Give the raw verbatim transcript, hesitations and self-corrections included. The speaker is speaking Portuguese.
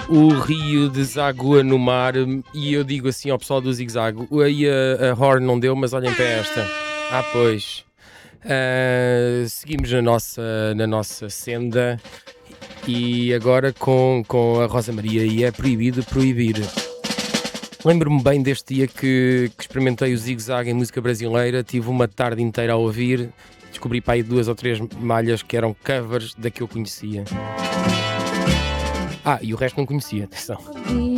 O rio deságua no mar e eu digo assim ao pessoal do zigue-zague, aí a, a horn não deu, mas olhem para esta. Ah, pois. Ah, seguimos na nossa, na nossa senda e agora com, com a Rosa Maria e é proibido proibir. Lembro-me bem deste dia que, que experimentei o zigue-zague em música brasileira, tive uma tarde inteira a ouvir, descobri para aí duas ou três malhas que eram covers da que eu conhecia. Ah, e o resto não conhecia, atenção.